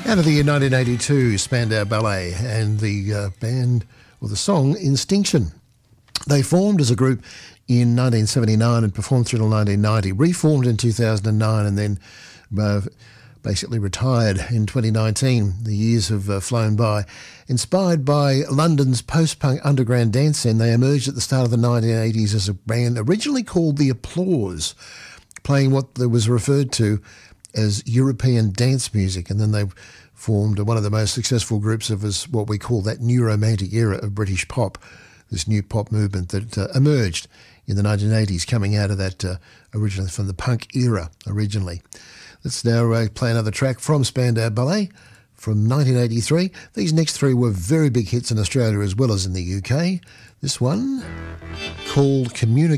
Out of the year 1982, Spandau Ballet and the band, or the song, Instinction. They formed as a group in 1979 and performed through till 1990, reformed in 2009 and then basically retired in 2019. The years have flown by. Inspired by London's post-punk underground dance scene, they emerged at the start of the 1980s as a band originally called The Applause, playing what was referred to as European dance music, and then they formed one of the most successful groups of what we call that new romantic era of British pop, this new pop movement that emerged in the 1980s, coming out of that originally from the punk era originally. Let's now play another track from Spandau Ballet from 1983. These next three were very big hits in Australia as well as in the UK. This one called Communication.